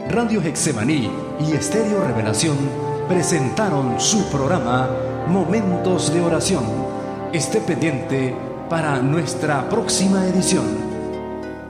Radio Getsemaní y Estéreo Revelación presentaron su programa Momentos de Oración. Esté pendiente para nuestra próxima edición.